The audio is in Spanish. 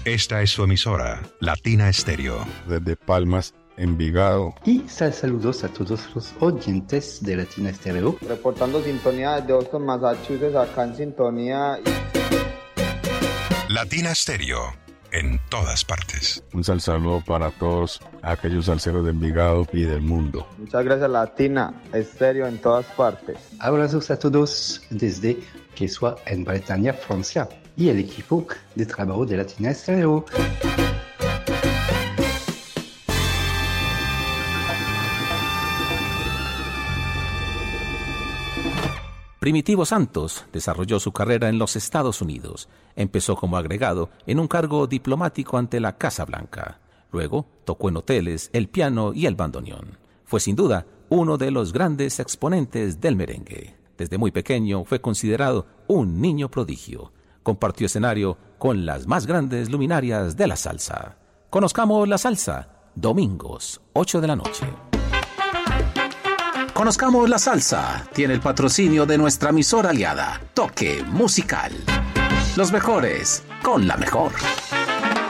Esta es su emisora, Latina Estéreo. Desde Palmas, Envigado. Y saludos a todos los oyentes de Latina Estéreo. Reportando sintonía desde Boston, Massachusetts, acá en sintonía. Latina Estéreo, en todas partes. Un saludo para todos aquellos salseros de Envigado y del mundo. Muchas gracias, Latina Estéreo, en todas partes. Abrazos a todos desde que soit en Bretaña, Francia, y el equipo de trabajo de Latina Estéreo. Primitivo Santos desarrolló su carrera en los Estados Unidos. Empezó como agregado en un cargo diplomático ante la Casa Blanca. Luego tocó en hoteles el piano y el bandoneón. Fue sin duda uno de los grandes exponentes del merengue. Desde muy pequeño fue considerado un niño prodigio. Compartió escenario con las más grandes luminarias de la salsa. Conozcamos la salsa, domingos, 8 de la noche. Conozcamos la salsa. Tiene el patrocinio de nuestra emisora aliada, Toque Musical. Los mejores con la mejor.